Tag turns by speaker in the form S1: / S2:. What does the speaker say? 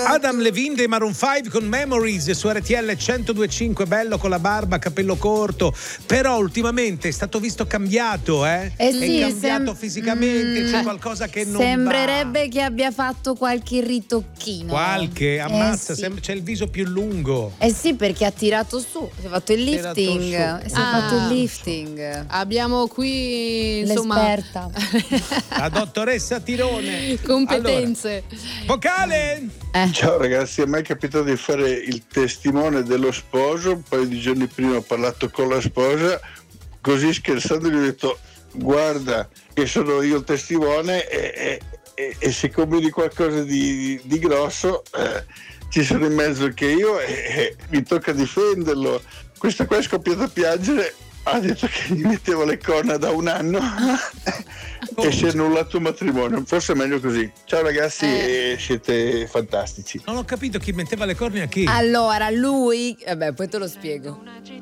S1: Adam Levine dei Maroon 5 con Memories su RTL 102.5, bello con la barba, capello corto, però ultimamente è stato visto cambiato,
S2: sì,
S1: è cambiato fisicamente, c'è qualcosa che non
S2: sembrerebbe
S1: va.
S2: che abbia fatto qualche ritocchino.
S1: Qualche, ammazza,
S2: sì.
S1: c'è il viso più lungo.
S2: Sì, perché ha tirato su, si è fatto il lifting.
S3: Abbiamo qui insomma
S2: l'esperta,
S1: La dottoressa Tirone.
S3: competenze.
S1: Allora, vocale.
S4: Ciao ragazzi, a me è capitato di fare il testimone dello sposo, un paio di giorni prima ho parlato con la sposa, così scherzando gli ho detto guarda che sono io il testimone e se combini qualcosa di grosso ci sono in mezzo anche io e mi tocca difenderlo. Questa qua è scoppiata a piangere, ha detto che gli mettevo le corna da un anno e si è annullato un matrimonio. Forse è meglio così. Ciao ragazzi, siete fantastici.
S1: Non ho capito chi metteva le corna a chi.
S2: allora lui, poi te lo spiego.